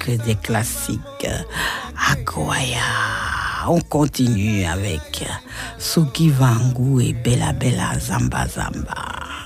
que des classiques. Akoya. On continue avec Suki Vangu et Bella Bella Zamba Zamba.